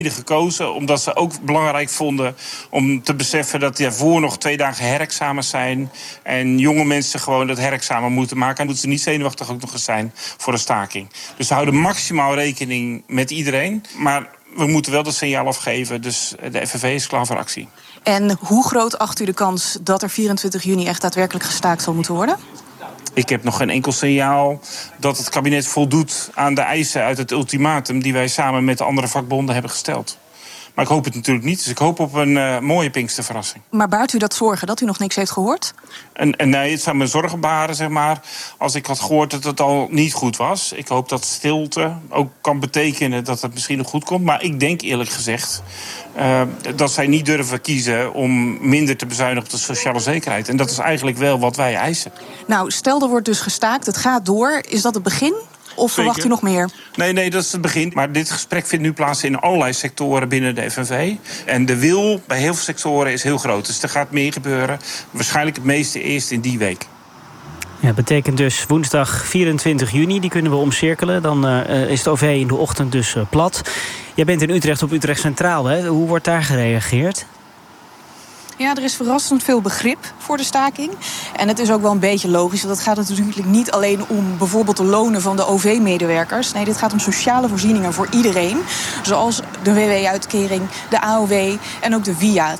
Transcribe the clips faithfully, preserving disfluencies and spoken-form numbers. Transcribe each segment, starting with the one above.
gekozen, omdat ze ook belangrijk vonden om te beseffen dat daarvoor nog twee dagen herexamens zijn en jonge mensen gewoon dat herexamen moeten maken. En moeten ze niet zenuwachtig ook nog eens zijn voor een staking. Dus ze houden maximaal rekening met iedereen, maar we moeten wel dat signaal afgeven. Dus de F N V is klaar voor actie. En hoe groot acht u de kans dat er vierentwintig juni echt daadwerkelijk gestaakt zal moeten worden? Ik heb nog geen enkel signaal dat het kabinet voldoet aan de eisen uit het ultimatum die wij samen met de andere vakbonden hebben gesteld. Maar ik hoop het natuurlijk niet, dus ik hoop op een uh, mooie Pinksterverrassing. Maar baart u dat zorgen, dat u nog niks heeft gehoord? En, en nee, het zou me zorgen baren, zeg maar, als ik had gehoord dat het al niet goed was. Ik hoop dat stilte ook kan betekenen dat het misschien nog goed komt. Maar ik denk eerlijk gezegd uh, dat zij niet durven kiezen om minder te bezuinigen op de sociale zekerheid. En dat is eigenlijk wel wat wij eisen. Nou, stel er wordt dus gestaakt, het gaat door. Is dat het begin? Of verwacht Zeker. u nog meer? Nee, nee, dat is het begin. Maar dit gesprek vindt nu plaats in allerlei sectoren binnen de F N V. En de wil bij heel veel sectoren is heel groot. Dus er gaat meer gebeuren. Waarschijnlijk het meeste eerst in die week. Ja, betekent dus woensdag vierentwintig juni, die kunnen we omcirkelen. Dan uh, is het O V in de ochtend dus uh, plat. Jij bent in Utrecht op Utrecht Centraal, hè? Hoe wordt daar gereageerd? Ja, er is verrassend veel begrip voor de staking. En het is ook wel een beetje logisch, want het gaat natuurlijk niet alleen om bijvoorbeeld de lonen van de O V-medewerkers. Nee, dit gaat om sociale voorzieningen voor iedereen. Zoals de W W-uitkering, de A O W en ook de V I A.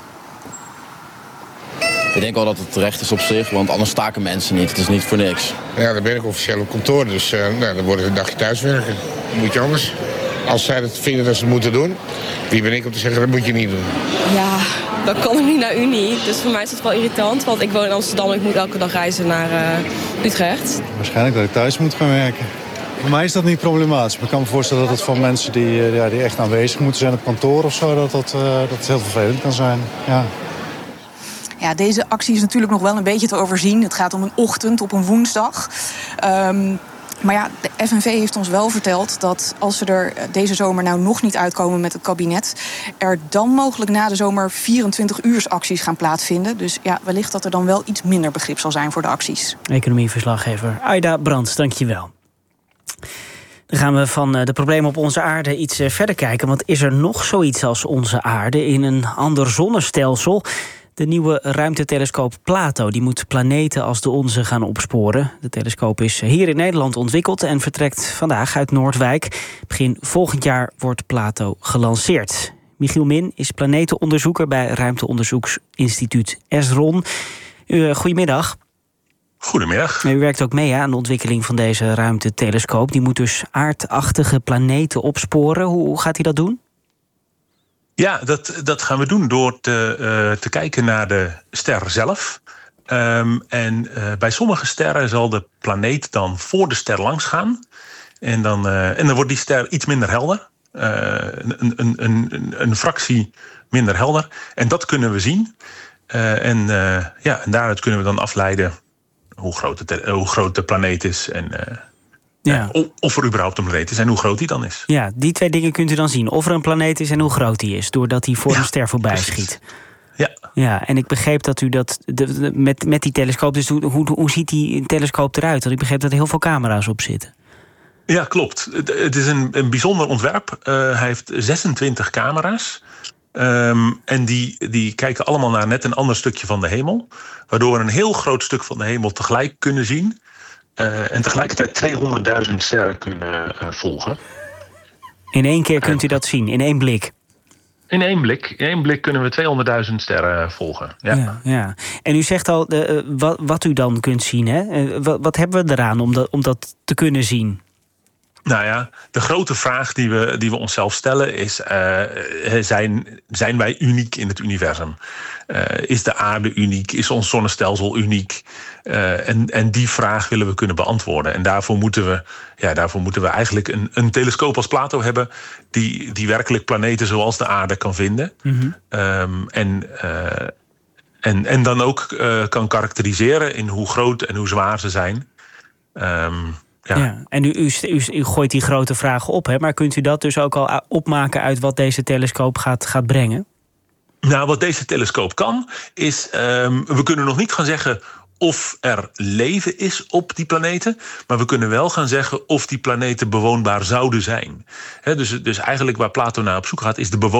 Ik denk wel dat het terecht is op zich, want anders staken mensen niet. Het is niet voor niks. Ja, dan ben ik officieel op kantoor, dus uh, nou, dan wordt het een dagje thuiswerken. Moet je anders. Als zij het vinden dat ze het moeten doen, wie ben ik om te zeggen dat moet je niet doen? Ja, dat kan ik niet naar Unie. Dus voor mij is dat wel irritant, want ik woon in Amsterdam en ik moet elke dag reizen naar uh, Utrecht. Waarschijnlijk dat ik thuis moet gaan werken. Voor mij is dat niet problematisch. Maar ik kan me voorstellen dat het voor mensen die, uh, ja, die echt aanwezig moeten zijn op kantoor of zo, dat dat, uh, dat het heel vervelend kan zijn. Ja. Ja, deze actie is natuurlijk nog wel een beetje te overzien. Het gaat om een ochtend op een woensdag. Um, Maar ja, de F N V heeft ons wel verteld dat als ze er deze zomer nou nog niet uitkomen met het kabinet, er dan mogelijk na de zomer vierentwintig-uursacties gaan plaatsvinden. Dus ja, wellicht dat er dan wel iets minder begrip zal zijn voor de acties. Economieverslaggever Aida Brands, dank je wel. Dan gaan we van de problemen op onze aarde iets verder kijken. Want is er nog zoiets als onze aarde in een ander zonnestelsel? De nieuwe ruimtetelescoop Plato die moet planeten als de onze gaan opsporen. De telescoop is hier in Nederland ontwikkeld en vertrekt vandaag uit Noordwijk. Begin volgend jaar wordt Plato gelanceerd. Michiel Min is planetenonderzoeker bij ruimteonderzoeksinstituut Esron. Uh, goedemiddag. Goedemiddag. U werkt ook mee aan de ontwikkeling van deze ruimtetelescoop. Die moet dus aardachtige planeten opsporen. Hoe gaat hij dat doen? Ja, dat, dat gaan we doen door te, uh, te kijken naar de ster zelf. Um, en uh, bij sommige sterren zal de planeet dan voor de ster langs gaan. En dan, uh, en dan wordt die ster iets minder helder. Uh, een, een, een, een fractie minder helder. En dat kunnen we zien. Uh, en, uh, ja, en daaruit kunnen we dan afleiden hoe groot, het, hoe groot de planeet is. En uh, ja. uh, of er überhaupt een planeet is en hoe groot die dan is. Ja, die twee dingen kunt u dan zien. Of er een planeet is en hoe groot die is. Doordat hij voor ja, een ster voorbij precies. schiet. Ja. Ja, en ik begreep dat u dat de, de, met, met die telescoop. Dus hoe, hoe, hoe ziet die telescoop eruit? Want ik begreep dat er heel veel camera's op zitten. Ja, klopt. Het is een, een bijzonder ontwerp. Uh, hij heeft zesentwintig camera's. Um, en die, die kijken allemaal naar net een ander stukje van de hemel. Waardoor we een heel groot stuk van de hemel tegelijk kunnen zien. Uh, en tegelijkertijd tweehonderdduizend sterren kunnen uh, volgen. In één keer kunt u dat zien, in één blik? In één blik. In één blik kunnen we tweehonderdduizend sterren volgen. Ja. Ja, ja. En u zegt al uh, wat, wat u dan kunt zien. Hè? Uh, wat, wat hebben we eraan om dat, om dat te kunnen zien? Nou ja, de grote vraag die we, die we onszelf stellen is... Uh, zijn, zijn wij uniek in het universum? Uh, is de aarde uniek? Is ons zonnestelsel uniek? Uh, en, en die vraag willen we kunnen beantwoorden. En daarvoor moeten we, ja, daarvoor moeten we eigenlijk een, een telescoop als Plato hebben... Die, die werkelijk planeten zoals de aarde kan vinden. Mm-hmm. Um, en, uh, en, en dan ook uh, kan karakteriseren in hoe groot en hoe zwaar ze zijn... Um, Ja. Ja, en u, u, u, u gooit die grote vragen op, hè? Maar kunt u dat dus ook al opmaken uit wat deze telescoop gaat, gaat brengen? Nou, wat deze telescoop kan, is... Um, we kunnen nog niet gaan zeggen of er leven is op die planeten... maar we kunnen wel gaan zeggen of die planeten bewoonbaar zouden zijn. He, dus, dus eigenlijk waar Plato naar op zoek gaat, is de bewoning...